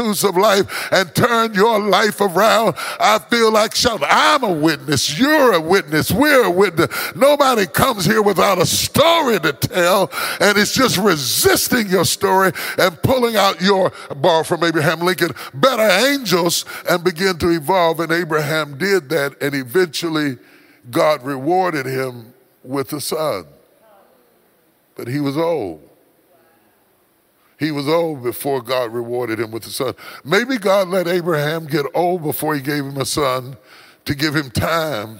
of life and turn your life around. I feel like shouting. I'm a witness. You're a witness. We're a witness. Nobody comes here without a story to tell, and it's just resisting your story and pulling out your, borrow from Abraham Lincoln, better angels and begin to evolve. And Abraham did that, and eventually God rewarded him with a son. But he was old. He was old before God rewarded him with a son. Maybe God let Abraham get old before he gave him a son to give him time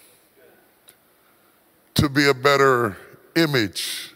to be a better image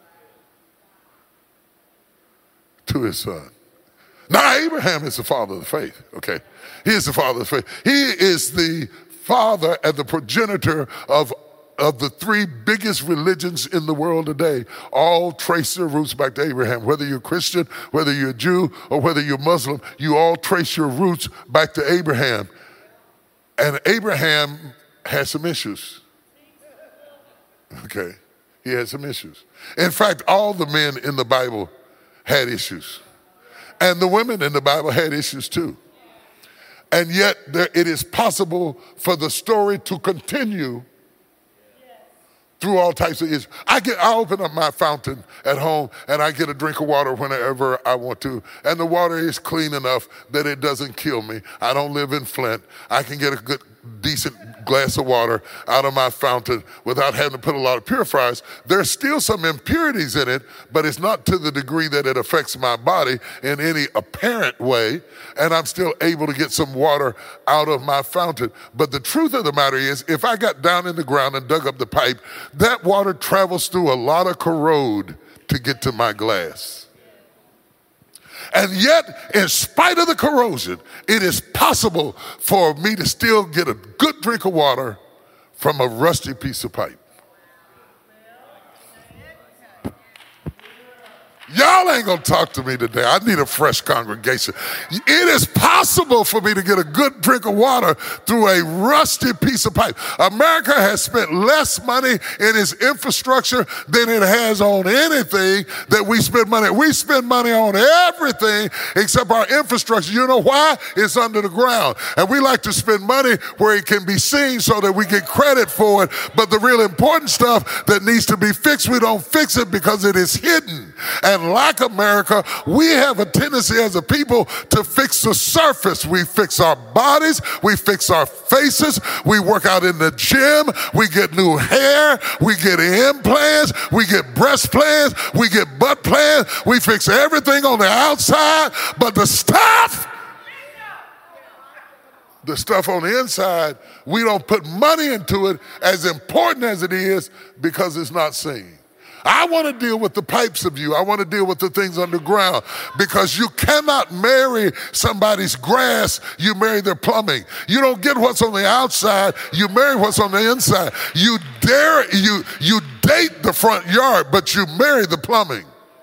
to his son. Now, Abraham is the father of the faith, okay? He is the father of the faith. He is the father and the progenitor of the three biggest religions in the world today. All trace their roots back to Abraham. Whether you're Christian, whether you're Jew, or whether you're Muslim, you all trace your roots back to Abraham. And Abraham had some issues. Okay, he had some issues. In fact, all the men in the Bible had issues. And the women in the Bible had issues too. And yet it is possible for the story to continue through all types of issues. I open up my fountain at home and I get a drink of water whenever I want to. And the water is clean enough that it doesn't kill me. I don't live in Flint. I can get a good, decent glass of water out of my fountain without having to put a lot of purifiers. There's still some impurities in it, but it's not to the degree that it affects my body in any apparent way. And I'm still able to get some water out of my fountain. But the truth of the matter is, if I got down in the ground and dug up the pipe, that water travels through a lot of corrode to get to my glass. And yet, in spite of the corrosion, it is possible for me to still get a good drink of water from a rusty piece of pipe. Y'all ain't gonna talk to me today. I need a fresh congregation. It is possible for me to get a good drink of water through a rusty piece of pipe. America has spent less money in its infrastructure than it has on anything that we spend money. We spend money on everything except our infrastructure. You know why? It's under the ground. And we like to spend money where it can be seen so that we get credit for it. But the real important stuff that needs to be fixed, we don't fix it because it is hidden. And like America, we have a tendency as a people to fix the surface. We fix our bodies, we fix our faces, we work out in the gym, we get new hair, we get implants, we get breast plans, we get butt plans, we fix everything on the outside, but the stuff on the inside, we don't put money into it as important as it is because it's not seen. I want to deal with the pipes of you. I want to deal with the things underground because you cannot marry somebody's grass. You marry their plumbing. You don't get what's on the outside. You marry what's on the inside. You date the front yard, but you marry the plumbing.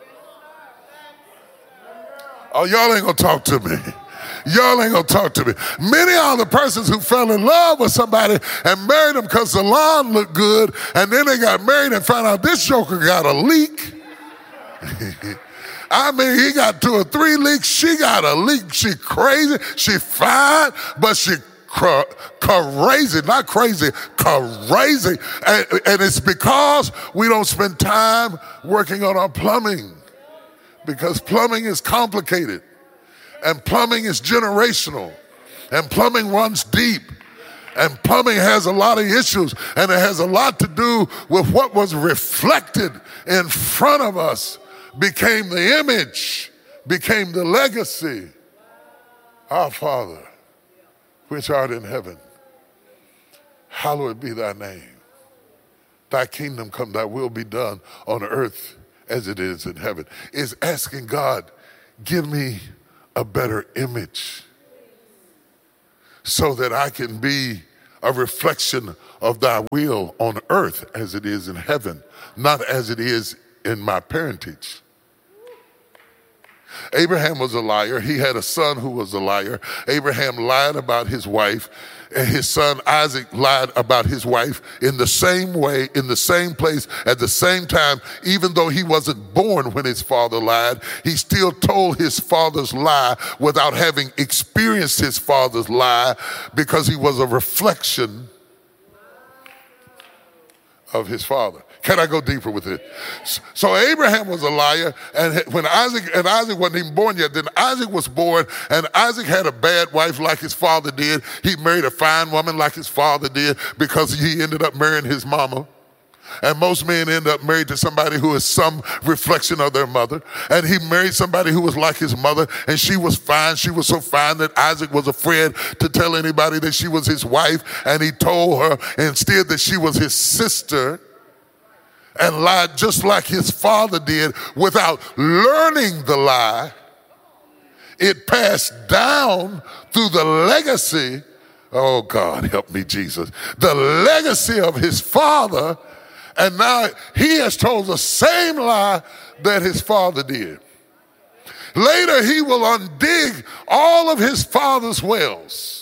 Oh, y'all ain't going to talk to me. Y'all ain't gonna talk to me. Many are the persons who fell in love with somebody and married them because the lawn looked good, and then they got married and found out this joker got a leak. I mean, he got 2 or 3 leaks. She got a leak. She crazy. She fine, but she crazy, not crazy, crazy. And it's because we don't spend time working on our plumbing, because plumbing is complicated. And plumbing is generational. And plumbing runs deep. And plumbing has a lot of issues. And it has a lot to do with what was reflected in front of us. Became the image. Became the legacy. Our Father, which art in heaven, hallowed be thy name. Thy kingdom come, thy will be done on earth as it is in heaven. Is asking God, give me a better image so that I can be a reflection of thy will on earth as it is in heaven, not as it is in my parentage. Abraham was a liar. He had a son who was a liar. Abraham lied about his wife, and his son Isaac lied about his wife in the same way, in the same place, at the same time. Even though he wasn't born when his father lied, he still told his father's lie without having experienced his father's lie, because he was a reflection of his father. Can I go deeper with it? So Abraham was a liar, and when Isaac wasn't even born yet, then Isaac was born, and Isaac had a bad wife like his father did. He married a fine woman like his father did, because he ended up marrying his mama. And most men end up married to somebody who is some reflection of their mother. And he married somebody who was like his mother, and she was fine. She was so fine that Isaac was afraid to tell anybody that she was his wife, and he told her instead that she was his sister, and lied just like his father did without learning the lie. It passed down through the legacy, oh God, help me, Jesus, the legacy of his father, and now he has told the same lie that his father did. Later, he will undig all of his father's wells,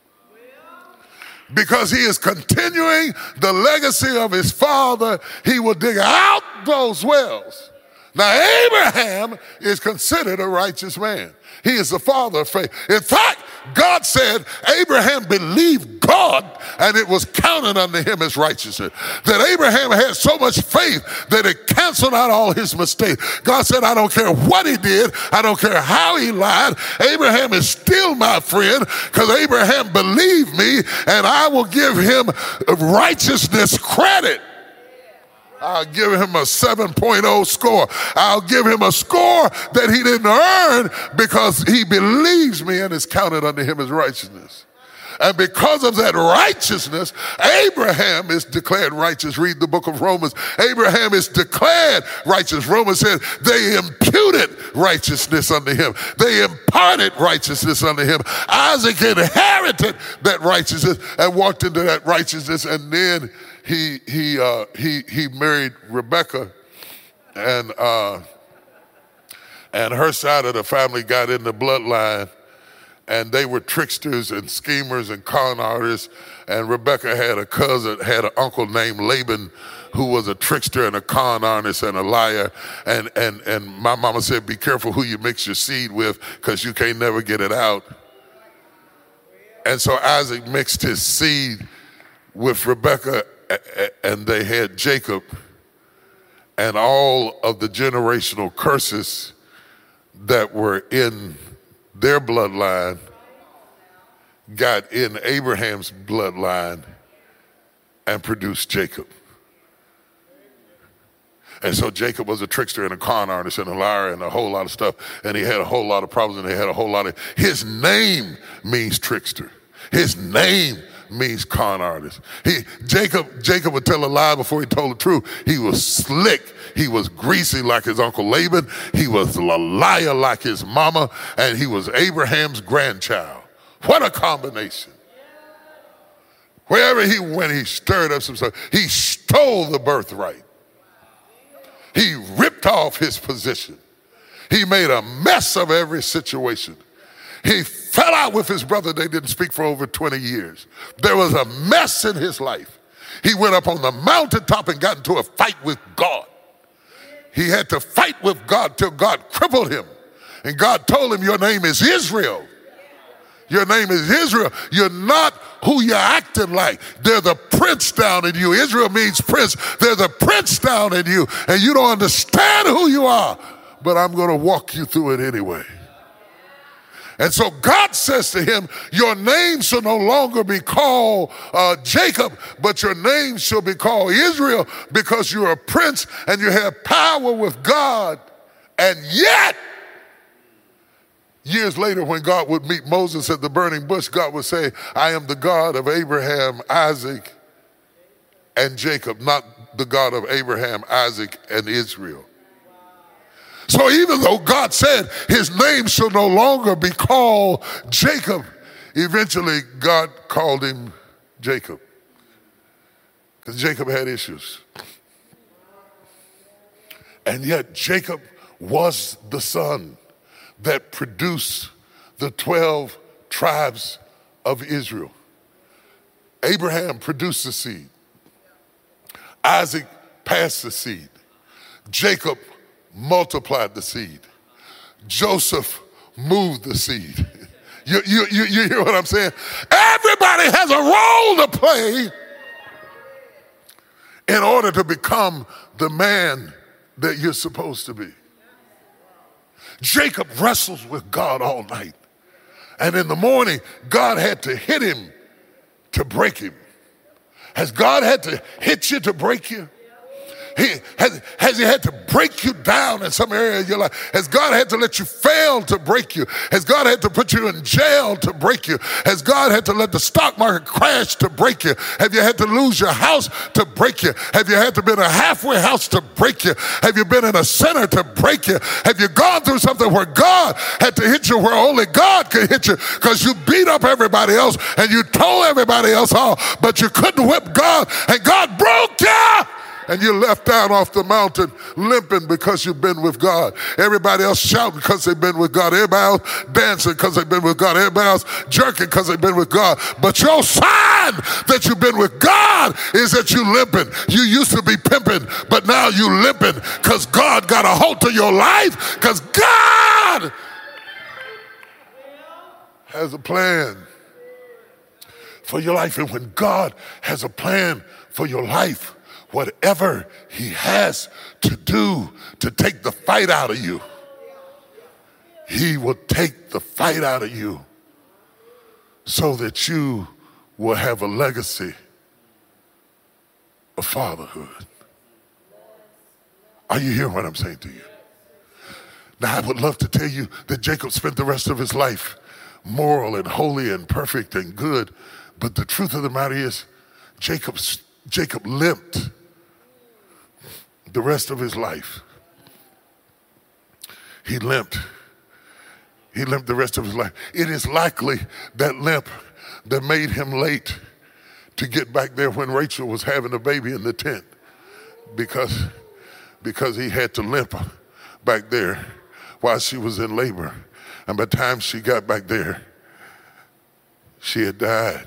because he is continuing the legacy of his father. He will dig out those wells. Now, Abraham is considered a righteous man. He is the father of faith. In fact, God said Abraham believed God, and it was counted unto him as righteousness. That Abraham had so much faith that it canceled out all his mistakes. God said, I don't care what he did. I don't care how he lied. Abraham is still my friend, because Abraham believed me, and I will give him righteousness credit. I'll give him a 7.0 score. I'll give him a score that he didn't earn, because he believes me and is counted unto him as righteousness. And because of that righteousness, Abraham is declared righteous. Read the book of Romans. Abraham is declared righteous. Romans said they imputed righteousness unto him. They imparted righteousness unto him. Isaac inherited that righteousness and walked into that righteousness, and then he married Rebekah, and her side of the family got in the bloodline, and they were tricksters and schemers and con artists. And Rebekah had a cousin, had an uncle named Laban, who was a trickster and a con artist and a liar. And my mama said, be careful who you mix your seed with, because you can't never get it out. And so Isaac mixed his seed with Rebekah, and they had Jacob, and all of the generational curses that were in their bloodline got in Abraham's bloodline and produced Jacob. And so Jacob was a trickster and a con artist and a liar and a whole lot of stuff, and he had a whole lot of problems, and he had a whole lot of, his name means trickster. His name means con artist. Jacob would tell a lie before he told the truth. He was slick. He was greasy like his uncle Laban. He was a liar like his mama, and he was Abraham's grandchild. What a combination. Wherever he went, he stirred up some stuff. He stole the birthright. He ripped off his position. He made a mess of every situation. He fell out with his brother. They didn't speak for over 20 years. There was a mess in his life. He went up on the mountaintop and got into a fight with God. He had to fight with God till God crippled him. And God told him, your name is Israel. Your name is Israel. You're not who you're acting like. There's a prince down in you. Israel means prince. There's a prince down in you, and you don't understand who you are, but I'm going to walk you through it anyway. And so God says to him, your name shall no longer be called Jacob, but your name shall be called Israel, because you're a prince and you have power with God. And yet, years later, when God would meet Moses at the burning bush, God would say, I am the God of Abraham, Isaac, and Jacob, not the God of Abraham, Isaac, and Israel. So even though God said his name shall no longer be called Jacob, eventually God called him Jacob, because Jacob had issues. And yet Jacob was the son that produced the 12 tribes of Israel. Abraham produced the seed. Isaac passed the seed. Jacob multiplied the seed. Joseph moved the seed. You hear what I'm saying? Everybody has a role to play in order to become the man that you're supposed to be. Jacob wrestles with God all night. And in the morning, God had to hit him to break him. Has God had to hit you to break you? Has he had to break you down in some area of your life? Has God had to let you fail to break you? Has God had to put you in jail to break you? Has God had to let the stock market crash to break you? Have you had to lose your house to break you? Have you had to be in a halfway house to break you? Have you been in a center to break you? Have you gone through something where God had to hit you where only God could hit you because you beat up everybody else and you told everybody else off, but you couldn't whip God and God broke you? And you're left down off the mountain limping because you've been with God. Everybody else shouting because they've been with God. Everybody else dancing because they've been with God. Everybody else jerking because they've been with God. But your sign that you've been with God is that you limping. You used to be pimping, but now you limping because God got a hold of your life, because God has a plan for your life. And when God has a plan for your life, whatever he has to do to take the fight out of you, he will take the fight out of you so that you will have a legacy of fatherhood. Are you hearing what I'm saying to you? Now, I would love to tell you that Jacob spent the rest of his life moral and holy and perfect and good, but the truth of the matter is Jacob limped the rest of his life. He limped the rest of his life. It is likely that limp that made him late to get back there when Rachel was having a baby in the tent, because he had to limp back there while she was in labor. And by the time she got back there, she had died.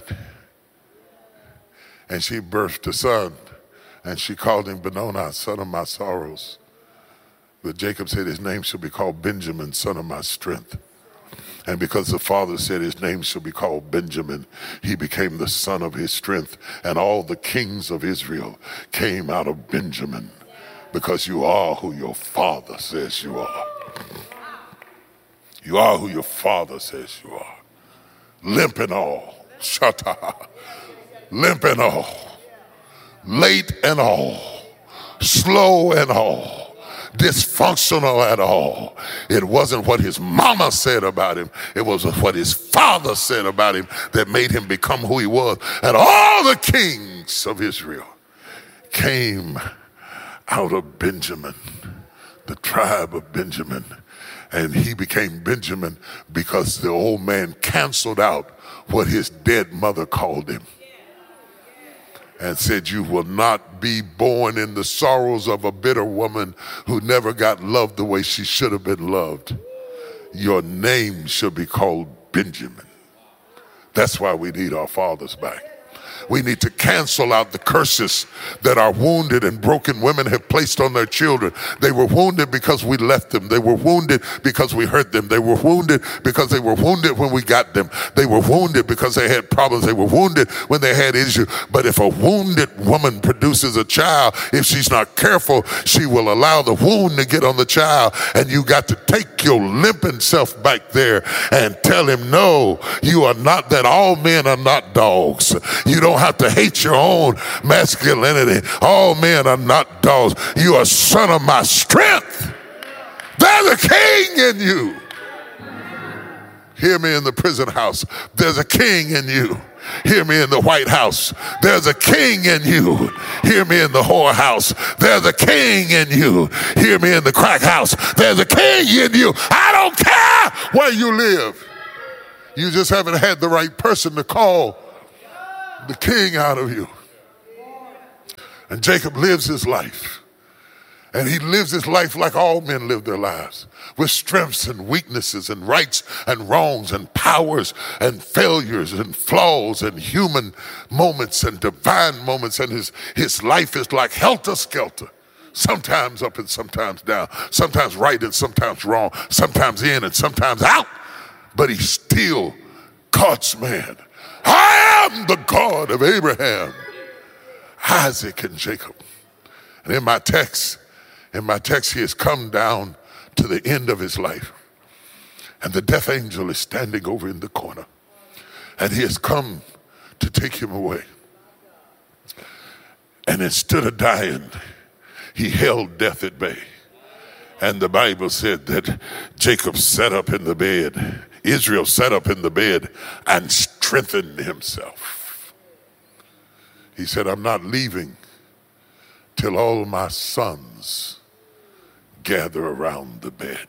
And she birthed a son. And she called him Benoni, son of my sorrows. But Jacob said his name shall be called Benjamin, son of my strength. And because the father said his name shall be called Benjamin, he became the son of his strength. And all the kings of Israel came out of Benjamin, because you are who your father says you are. You are who your father says you are. Limp and all. Shata. Limp and all. Late and all, slow and all, dysfunctional at all. It wasn't what his mama said about him. It was what his father said about him that made him become who he was. And all the kings of Israel came out of Benjamin, the tribe of Benjamin. And he became Benjamin because the old man canceled out what his dead mother called him, and said, you will not be born in the sorrows of a bitter woman who never got loved the way she should have been loved. Your name shall be called Benjamin. That's why we need our fathers back. We need to cancel out the curses that our wounded and broken women have placed on their children. They were wounded because we left them. They were wounded because we hurt them. They were wounded because they were wounded when we got them. They were wounded because they had problems. They were wounded when they had issues. But if a wounded woman produces a child, if she's not careful, she will allow the wound to get on the child. And you got to take your limping self back there and tell him, no, you are not that. All men are not dogs. You don't have to hate your own masculinity. All men are not dogs. You are son of my strength. There's a king in you. Hear me in the prison house. There's a king in you. Hear me in the White House. There's a king in you. Hear me in the whorehouse. There's a king in you. Hear me in the crack house. There's a king in you. I don't care where you live. You just haven't had the right person to call the king out of you. And Jacob lives his life. And he lives his life like all men live their lives, with strengths and weaknesses and rights and wrongs and powers and failures and flaws and human moments and divine moments. And his life is like helter-skelter, sometimes up and sometimes down, sometimes right and sometimes wrong, sometimes in and sometimes out. But he's still God's man. I am the God of Abraham, Isaac, and Jacob. And in my text, he has come down to the end of his life. And the death angel is standing over in the corner. And he has come to take him away. And instead of dying, he held death at bay. And the Bible said that Jacob sat up in the bed, Israel sat up in the bed and strengthened himself. He said, I'm not leaving till all my sons gather around the bed.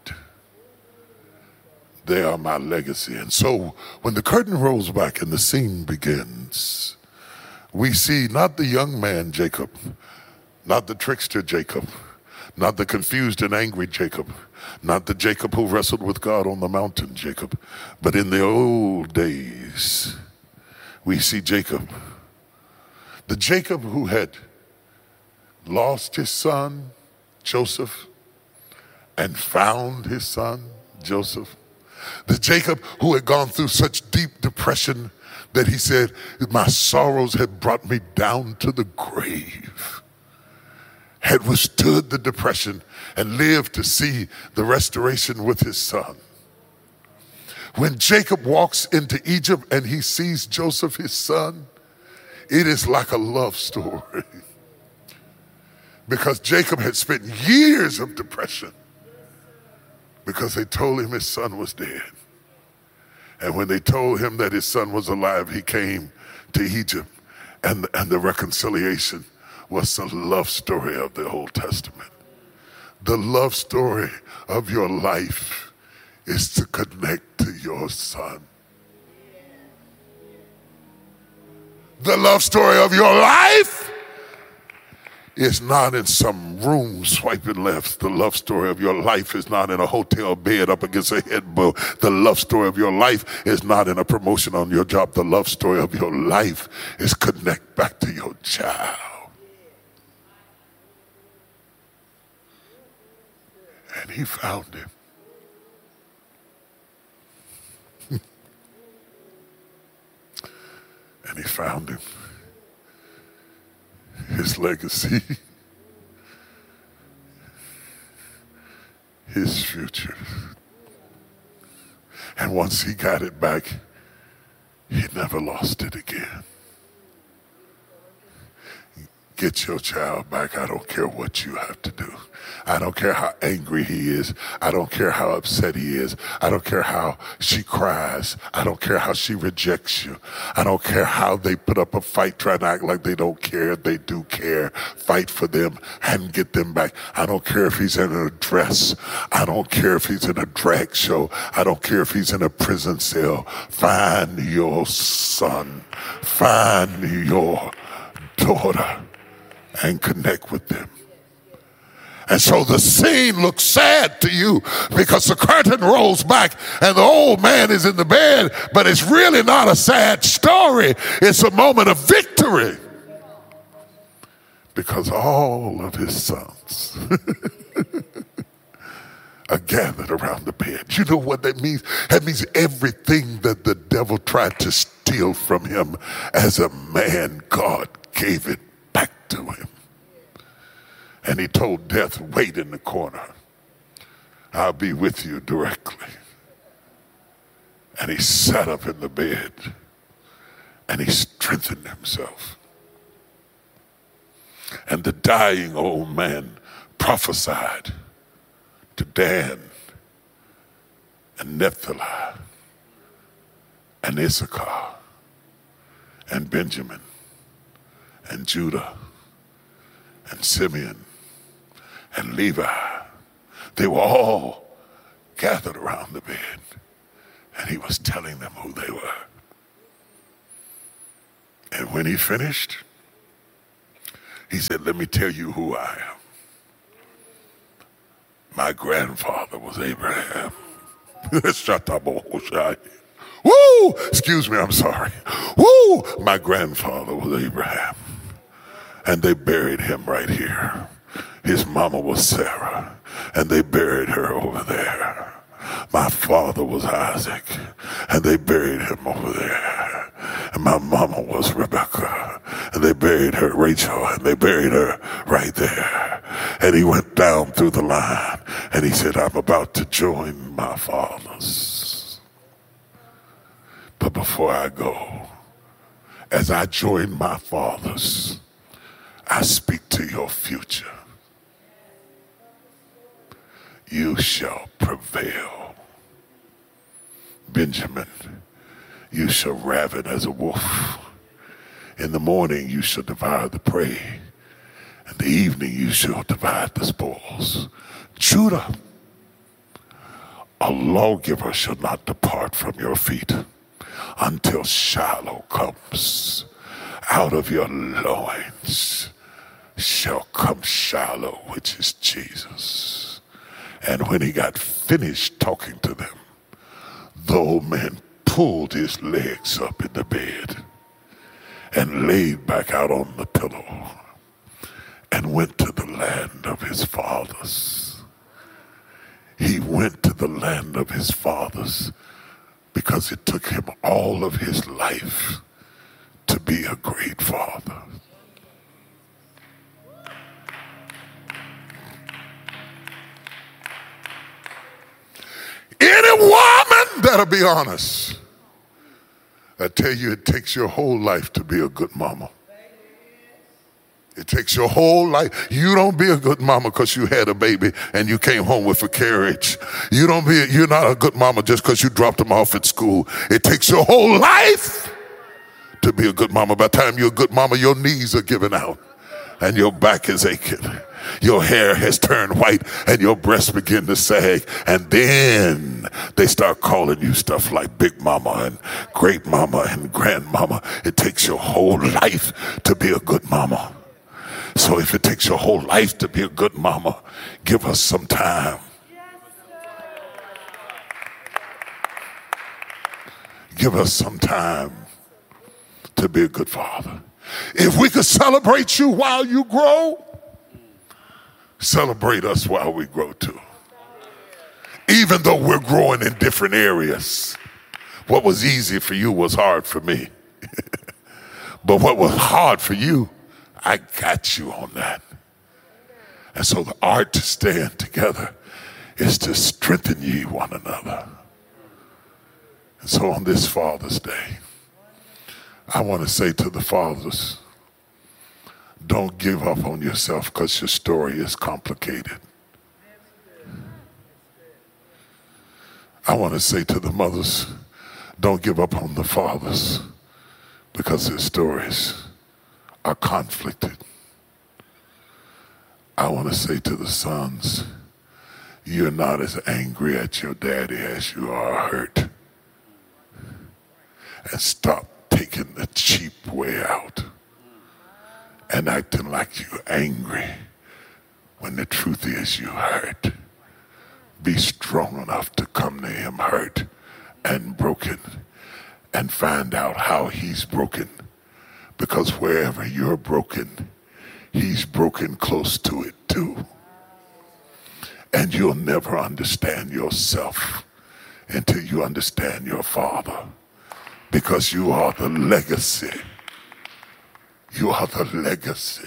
They are my legacy. And so when the curtain rolls back and the scene begins, we see not the young man Jacob, not the trickster Jacob, not the confused and angry Jacob, not the Jacob who wrestled with God on the mountain Jacob, but in the old days, we see Jacob, the Jacob who had lost his son, Joseph, and found his son, Joseph. The Jacob who had gone through such deep depression that he said, my sorrows had brought me down to the grave, had withstood the depression and lived to see the restoration with his son. When Jacob walks into Egypt and he sees Joseph, his son, it is like a love story. Because Jacob had spent years of depression because they told him his son was dead. And when they told him that his son was alive, he came to Egypt. And the reconciliation was the love story of the Old Testament. The love story of your life is to connect to your son. The love story of your life is not in some room swiping left. The love story of your life is not in a hotel bed up against a headboard. The love story of your life is not in a promotion on your job. The love story of your life is connect back to your child. And he found him. And he found him. His legacy, his future. And once he got it back, he never lost it again. Get your child back. I don't care what you have to do. I don't care how angry he is. I don't care how upset he is. I don't care how she cries. I don't care how she rejects you. I don't care how they put up a fight trying to act like they don't care. They do care. Fight for them and get them back. I don't care if he's in a dress. I don't care if he's in a drag show. I don't care if he's in a prison cell. Find your son. Find your daughter and connect with them. And so the scene looks sad to you because the curtain rolls back and the old man is in the bed, but it's really not a sad story. It's a moment of victory because all of his sons are gathered around the bed. You know what that means? That means everything that the devil tried to steal from him as a man, God gave it back to him. And he told death, wait in the corner. I'll be with you directly. And he sat up in the bed and he strengthened himself. And the dying old man prophesied to Dan and Naphtali and Issachar and Benjamin and Judah and Simeon and Levi. They were all gathered around the bed, and he was telling them who they were. And when he finished, he said, let me tell you who I am. My grandfather was Abraham. Shut up, Oshai. Woo! Excuse me, I'm sorry. Woo! My grandfather was Abraham. And they buried him right here. His mama was Sarah, and they buried her over there. My father was Isaac, and they buried him over there. And my mama was Rebecca, and they buried her, Rachel, and they buried her right there. And he went down through the line, and he said, I'm about to join my fathers. But before I go, as I join my fathers, I speak to your future. You shall prevail. Benjamin, you shall ravage as a wolf. In the morning you shall devour the prey. In the evening you shall divide the spoils. Judah, a lawgiver shall not depart from your feet until Shiloh comes. Out of your loins shall come Shiloh, which is Jesus. And when he got finished talking to them, the old man pulled his legs up in the bed and laid back out on the pillow and went to the land of his fathers. He went to the land of his fathers because it took him all of his life to be a great father. Any woman that'll be honest, I tell you, it takes your whole life to be a good mama. It takes your whole life. You don't be a good mama because you had a baby and you came home with a carriage. You're not a good mama just because you dropped them off at school. It takes your whole life to be a good mama. By the time you're a good mama, your knees are giving out and your back is aching. Your hair has turned white and your breasts begin to sag. And then they start calling you stuff like big mama and great mama and grandmama. It takes your whole life to be a good mama. So if it takes your whole life to be a good mama, give us some time. Give us some time to be a good father. If we could celebrate you while you grow, celebrate us while we grow too. Even though we're growing in different areas. What was easy for you was hard for me. But what was hard for you, I got you on that. And so the art to stand together is to strengthen ye one another. And so on this Father's Day, I want to say to the fathers, don't give up on yourself because your story is complicated. I want to say to the mothers, don't give up on the fathers because their stories are conflicted. I want to say to the sons, you're not as angry at your daddy as you are hurt. And stop taking the cheap way out and acting like you're angry when the truth is you hurt. Be strong enough to come to him hurt and broken and find out how he's broken. Because wherever you're broken, he's broken close to it too. And you'll never understand yourself until you understand your father. Because you are the legacy. You are the legacy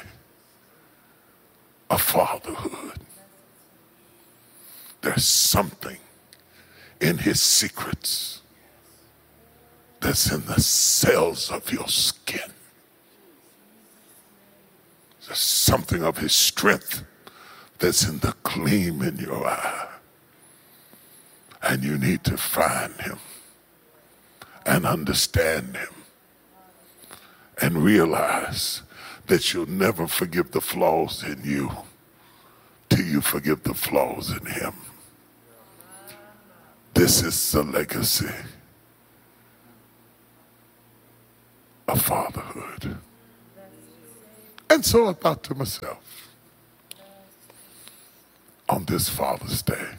of fatherhood. There's something in his secrets that's in the cells of your skin. There's something of his strength that's in the gleam in your eye. And you need to find him and understand him and realize that you'll never forgive the flaws in you till you forgive the flaws in him. This is the legacy of fatherhood. And so I thought to myself, on this Father's Day.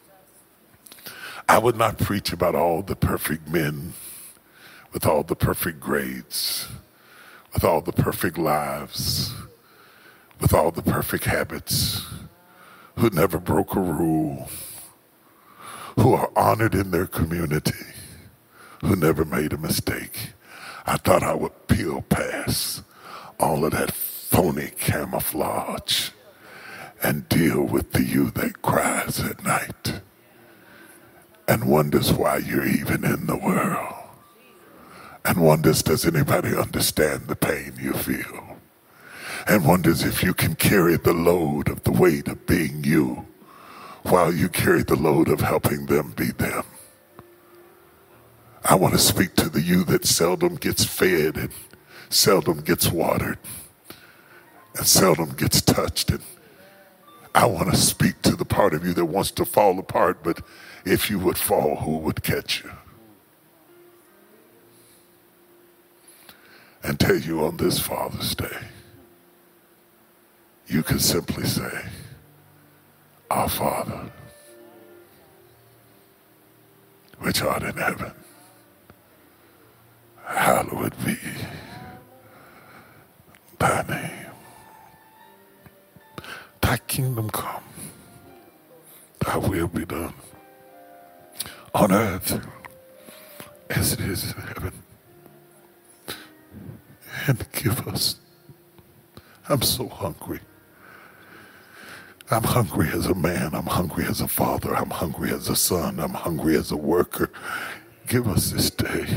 I would not preach about all the perfect men with all the perfect grades, with all the perfect lives, with all the perfect habits, who never broke a rule, who are honored in their community, who never made a mistake. I thought I would peel past all of that phony camouflage and deal with the you that cries at night and wonders why you're even in the world, and wonders, does anybody understand the pain you feel, and wonders if you can carry the load of the weight of being you while you carry the load of helping them be them. I want to speak to the you that seldom gets fed and seldom gets watered and seldom gets touched. And I want to speak to the part of you that wants to fall apart, but if you would fall, who would catch you? And tell you on this Father's Day, you can simply say, Our Father, which art in heaven, hallowed be thy name. Thy kingdom come, thy will be done on earth as it is in heaven. And give us, I'm so hungry. I'm hungry as a man, I'm hungry as a father, I'm hungry as a son, I'm hungry as a worker. Give us this day.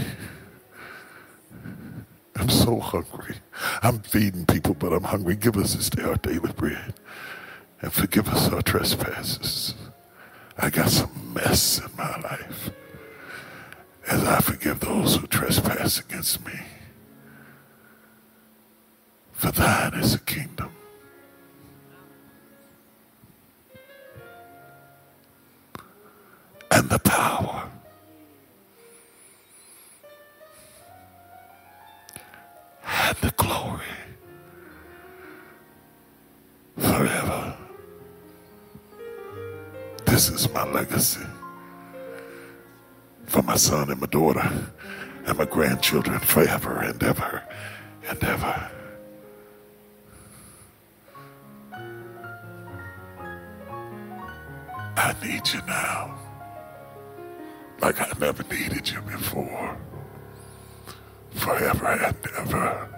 I'm so hungry. I'm feeding people, but I'm hungry. Give us this day our daily bread. And forgive us our trespasses. I got some mess in my life. As I forgive those who trespass against me. For thine is the kingdom. And the power. And the glory. Forever. This is my legacy. For my son and my daughter and my grandchildren forever and ever and ever. I need you now like I never needed you before. Forever and ever.